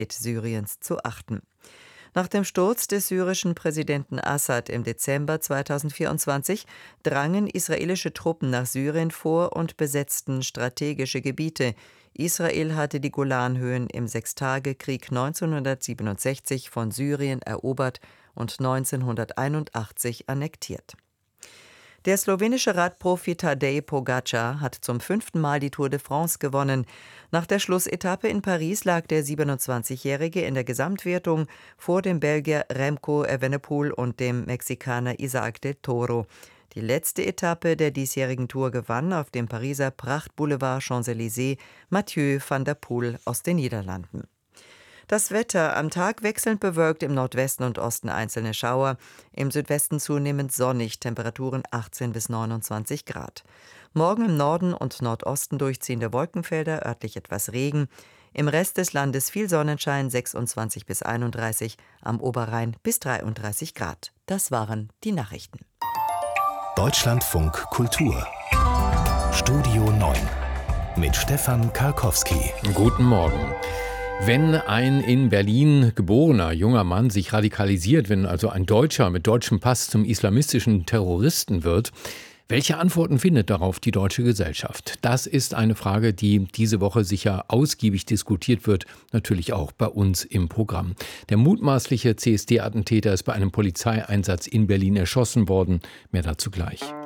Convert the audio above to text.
Syriens zu achten. Nach dem Sturz des syrischen Präsidenten Assad im Dezember 2024 drangen israelische Truppen nach Syrien vor und besetzten strategische Gebiete. Israel hatte die Golanhöhen im Sechstagekrieg 1967 von Syrien erobert und 1981 annektiert. Der slowenische Radprofi Tadej Pogačar hat zum 5. Mal die Tour de France gewonnen. Nach der Schlussetappe in Paris lag der 27-Jährige in der Gesamtwertung vor dem Belgier Remco Evenepoel und dem Mexikaner Isaac del Toro. Die letzte Etappe der diesjährigen Tour gewann auf dem Pariser Prachtboulevard Champs-Élysées Mathieu van der Poel aus den Niederlanden. Das Wetter: am Tag wechselnd bewölkt, im Nordwesten und Osten einzelne Schauer, im Südwesten zunehmend sonnig, Temperaturen 18 bis 29 Grad. Morgen im Norden und Nordosten durchziehende Wolkenfelder, örtlich etwas Regen. Im Rest des Landes viel Sonnenschein, 26 bis 31, am Oberrhein bis 33 Grad. Das waren die Nachrichten. Deutschlandfunk Kultur Studio 9 mit Stefan Karkowski. Guten Morgen. Wenn ein in Berlin geborener junger Mann sich radikalisiert, wenn also ein Deutscher mit deutschem Pass zum islamistischen Terroristen wird, welche Antworten findet darauf die deutsche Gesellschaft? Das ist eine Frage, die diese Woche sicher ausgiebig diskutiert wird, natürlich auch bei uns im Programm. Der mutmaßliche CSD-Attentäter ist bei einem Polizeieinsatz in Berlin erschossen worden. Mehr dazu gleich.